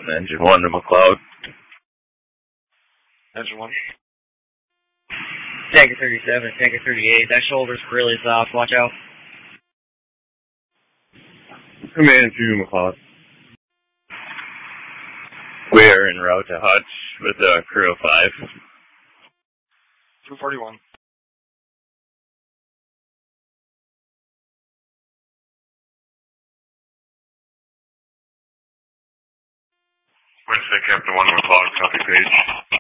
Engine 1 to McLeod. Engine 1. Tanker 37, Tanker 38. That shoulder's really soft. Watch out. Command to McLeod. We're en route to Hutch with a crew of 5. 241. Wednesday, Captain 1 McLeod, copy page.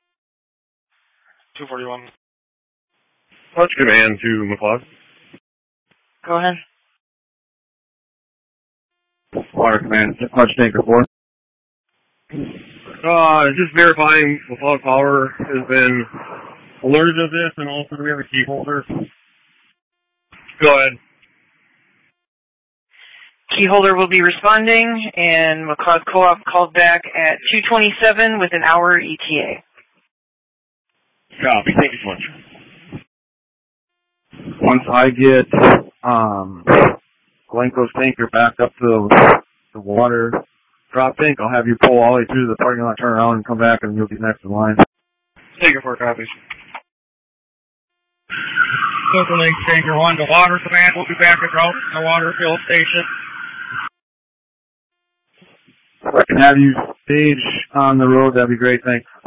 241. Hutch command to McLeod. Go ahead. Water command, Hutch Tanker 4. Just verifying McLeod Power has been alerted of this, and also we have a key holder. Go ahead. Key holder will be responding, and McLeod Co-op called back at 2:27 with an hour ETA. Copy. Thank you so much. Once I get Glencoe's tanker back up to the water drop tank, I'll have you pull all the way through the parking lot, turn around, and come back, and you'll be next in line. Tanker 4 copies. Local Link Tanker 1 to Water Command. We'll be back at the water fill station. If I can have you stage on the road, that'd be great. Thanks.